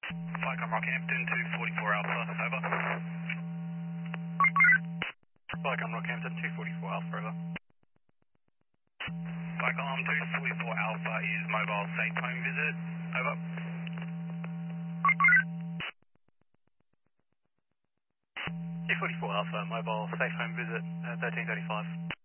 Vicom Rockhampton 244 Alpha, over. Vicom Rockhampton 244 Alpha, over. Vicom 244 Alpha is mobile safe home visit, over. 244 Alpha, mobile safe home visit, 1335.